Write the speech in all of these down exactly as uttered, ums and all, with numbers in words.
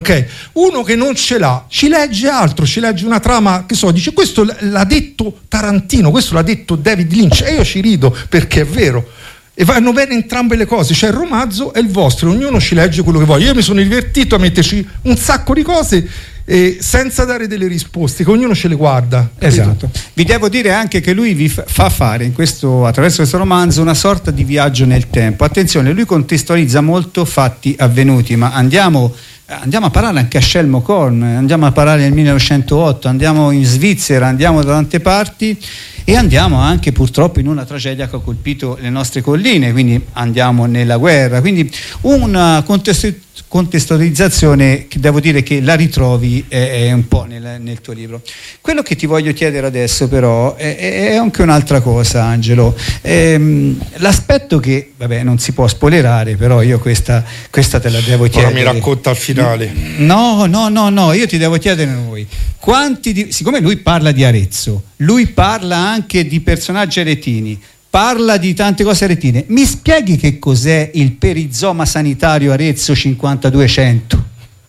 ok? Uno che non ce l'ha ci legge altro, ci legge una trama, che so, dice questo l'ha detto Tarantino, questo l'ha detto David Lynch, e io ci rido perché è vero. E vanno bene entrambe le cose, cioè il romanzo è il vostro, ognuno ci legge quello che vuole. Io mi sono divertito a metterci un sacco di cose eh, senza dare delle risposte, che ognuno ce le guarda. Esatto. Capito? Vi devo dire anche che lui vi fa fare in questo, attraverso questo romanzo, una sorta di viaggio nel tempo. Attenzione, lui contestualizza molto fatti avvenuti, ma andiamo Andiamo a parare anche a Shelmocone, andiamo a parare nel millenovecentootto, andiamo in Svizzera, andiamo da tante parti e andiamo anche purtroppo in una tragedia che ha colpito le nostre colline, quindi andiamo nella guerra, quindi una contestualizzazione contestualizzazione che devo dire che la ritrovi è, è un po' nel, nel tuo libro. Quello che ti voglio chiedere adesso però è, è anche un'altra cosa, Angelo. Ehm, l'aspetto che, vabbè, non si può spoilerare, però io questa, questa te la devo chiedere. Ora mi racconta al finale. No, no, no, no, io ti devo chiedere noi. Quanti di, siccome lui parla di Arezzo, lui parla anche di personaggi aretini, parla di tante cose aretine. Mi spieghi che cos'è il perizoma sanitario Arezzo cinquantaduecento?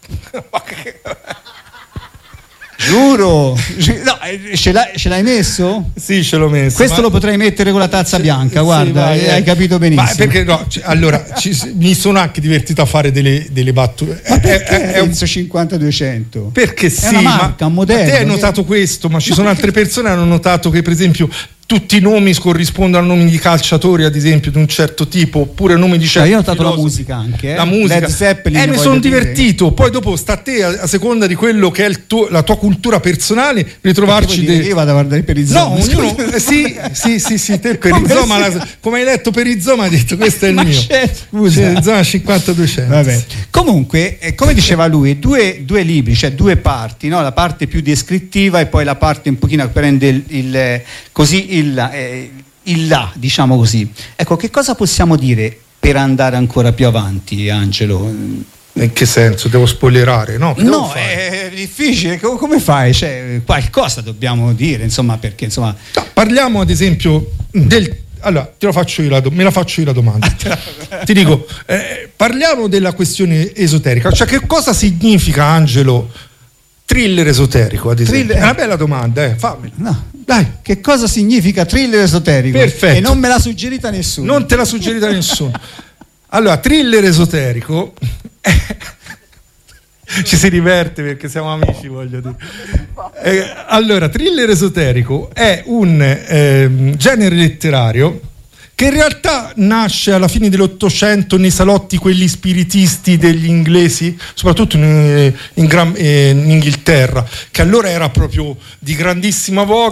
Giuro, no, ce, l'hai, ce l'hai messo? Sì, ce l'ho messo. Questo ma... lo potrei mettere con la tazza bianca, guarda, sì, vai, hai capito benissimo. Ma perché no? Allora, ci, mi sono anche divertito a fare delle, delle battute. Ma perché è, è un cinquantaduecento? Perché sì, è una marca, ma, un modello. Ma te hai notato questo, ma ci ma sono perché... altre persone che hanno notato che per esempio tutti i nomi corrispondono a nomi di calciatori, ad esempio, di un certo tipo, oppure nomi di certi. Io ho notato la musica anche, eh? La musica. Led Zeppelin, eh, mi sono dire. divertito. Poi dopo sta a te, a, a seconda di quello che è il tuo, la tua cultura personale, ritrovarci. De... Io vado a guardare Perizoma. No, ognuno, eh, sì, sì, sì, sì, te Perizoma, come, la, come hai letto Perizoma, hai detto questo è il ma mio. Scusa. Perizoma cinquantaduecento. Vabbè. Comunque, eh, come diceva lui, due, due libri, cioè due parti, no? La parte più descrittiva e poi la parte un pochino che prende il, il così il, eh, il là, diciamo così. Ecco, che cosa possiamo dire per andare ancora più avanti, Angelo? In che senso? Devo spoilerare? No, no, è difficile. Come fai? Cioè, qualcosa dobbiamo dire, insomma, perché insomma. No, parliamo ad esempio del. Allora, te lo faccio io la do- me la faccio io la domanda. Ti dico, eh, parliamo della questione esoterica. Cioè, che cosa significa, Angelo, thriller esoterico, ad esempio? Thriller. È una bella domanda, eh, fammela. No. Dai, che cosa significa thriller esoterico? Perfetto. E non me l'ha suggerita nessuno. Non te l'ha suggerita nessuno. Allora, thriller esoterico è... ci si diverte perché siamo amici, voglio dire. Eh, allora, thriller esoterico è un eh, genere letterario che in realtà nasce alla fine dell'Ottocento nei salotti quelli spiritisti degli inglesi, soprattutto in, in, Gran, eh, in Inghilterra, che allora era proprio di grandissima voga.